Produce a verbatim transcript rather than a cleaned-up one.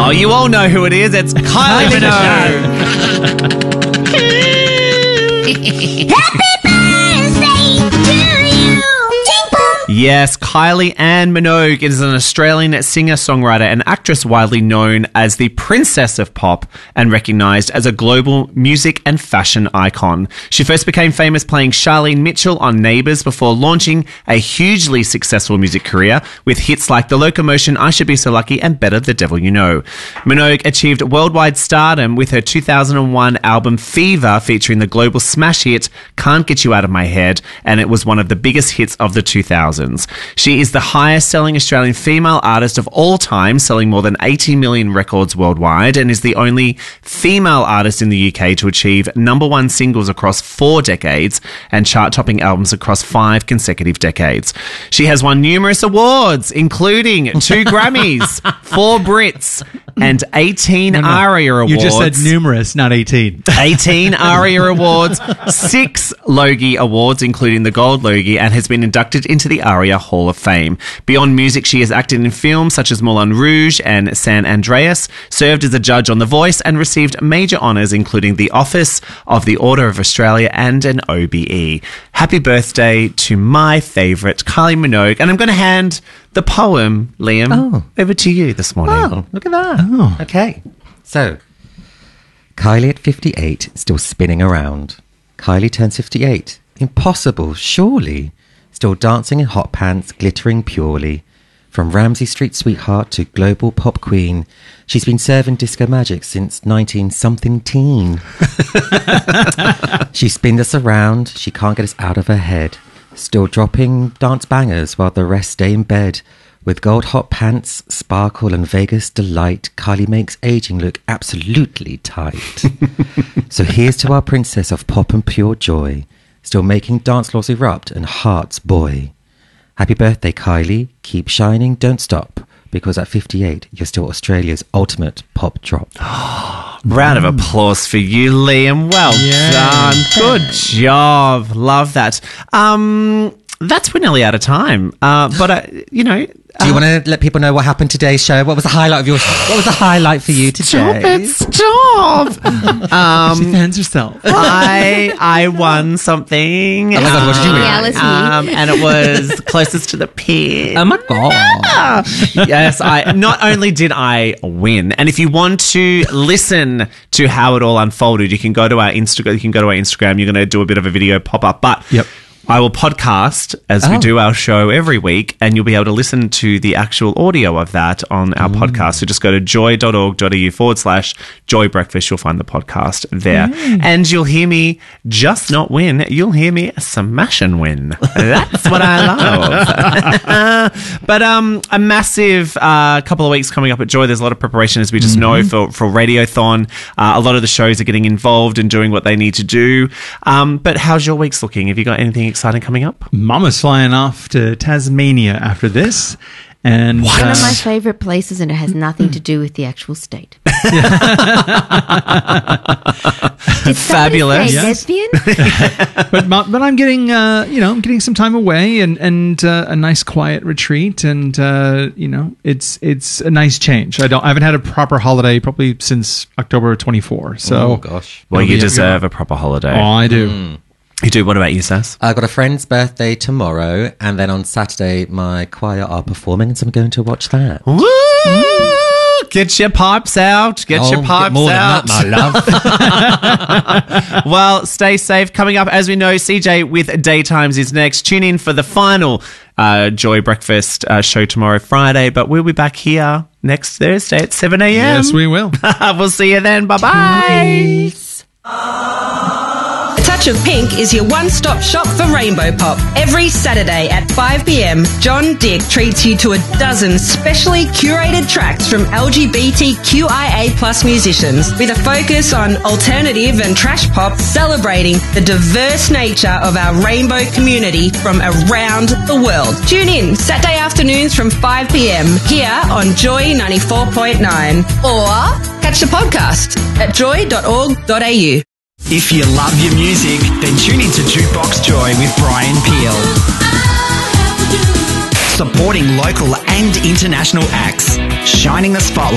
Oh, you all know who it is. It's Kylie Minogue. Happy birthday to you. Yes, Kylie Ann Minogue is an Australian singer-songwriter and actress widely known as the Princess of Pop and recognised as a global music and fashion icon. She first became famous playing Charlene Mitchell on Neighbours before launching a hugely successful music career with hits like The Locomotion, I Should Be So Lucky and Better the Devil You Know. Minogue achieved worldwide stardom with her two thousand one album Fever featuring the global smash hit Can't Get You Out of My Head, and it was one of the biggest hits of the two thousands. She is the highest selling Australian female artist of all time, selling more than eighty million records worldwide, and is the only female artist in the U K to achieve number one singles across four decades and chart-topping albums across five consecutive decades. She has won numerous awards, including two Grammys, four Brits, and eighteen No, no. ARIA Awards. You just said numerous, not eighteen. eighteen ARIA Awards, six Logie Awards, including the Gold Logie, and has been inducted into the ARIA Hall of Fame. Beyond music, she has acted in films such as Moulin Rouge and San Andreas, served as a judge on The Voice, and received major honours, including the Office of the Order of Australia and an O B E. Happy birthday to my favourite, Kylie Minogue. And I'm going to hand the poem, Liam, Oh. over to you this morning. Oh, look at that. Oh. Okay. So, Kylie at fifty-eight, still spinning around. Kylie turns fifty-eight. Impossible, surely. Still dancing in hot pants, glittering purely. From Ramsey Street sweetheart to global pop queen, she's been serving disco magic since nineteen-something teen. She spins us around, she can't get us out of her head. Still dropping dance bangers while the rest stay in bed. With gold hot pants, sparkle and Vegas delight, Kylie makes aging look absolutely tight. So here's to our princess of pop and pure joy, still making dance floors erupt and hearts buoy. Happy birthday, Kylie. Keep shining, don't stop, because at fifty-eight, you're still Australia's ultimate pop drop. Round of applause for you, Liam. Well Yeah. done. Good job. Love that. Um, that's we're nearly out of time. Uh, but uh, you know, Do you want to let people know what happened today's show? What was the highlight of your? What was the highlight for you today? stop. um, She fans herself. I I won something. Oh my God, what did you win? Yeah, let's hear. Um, and it was closest to the pin. Oh my God. Yes, I not only did I win, and if you want to listen to how it all unfolded, you can go to our Instagram. You can go to our Instagram. You're going to do a bit of a video pop up, but Yep. I will podcast as we Oh. do our show every week, and you'll be able to listen to the actual audio of that on our podcast. So just go to joy.org.au forward slash joy breakfast. You'll find the podcast there. And you'll hear me just not win. You'll hear me smash and win. That's what I love. But um, a massive uh, couple of weeks coming up at Joy. There's a lot of preparation, as we just know, for, for Radiothon. Uh, a lot of the shows are getting involved and doing what they need to do. Um, but how's your weeks looking? Have you got anything exciting coming up? Mama's flying off to Tasmania after this. And One uh, of my favourite places, and it has nothing to do with the actual state. Did somebody Fabulous. say Yes. lesbian? but ma- but I'm getting uh, you know I'm getting some time away and and uh, a nice quiet retreat, and uh, you know it's it's a nice change. I don't I haven't had a proper holiday probably since October twenty-fourth. So Oh, gosh. Well, it'll you be a- deserve a proper holiday. Oh, I do. You do. What about you, Sass? I've got a friend's birthday tomorrow, and then on Saturday, my choir are performing, so I'm going to watch that. Woo! Get your pipes out. Get Oh, your pipes more out. than that, my love. Well, stay safe. Coming up, as we know, C J with Daytimes is next. Tune in for the final uh, Joy Breakfast uh, show tomorrow, Friday. But we'll be back here next Thursday at seven a.m. Yes, we will. We'll see you then. Bye-bye. A Touch of Pink is your one-stop shop for Rainbow Pop. Every Saturday at five p.m, John Dick treats you to a dozen specially curated tracks from L G B T Q I A plus musicians with a focus on alternative and trash pop, celebrating the diverse nature of our rainbow community from around the world. Tune in Saturday afternoons from five p.m. here on Joy ninety-four point nine, or catch the podcast at joy dot org dot a u. If you love your music, then tune into Jukebox Joy with Brian Peel. Supporting local and international acts, shining the spotlight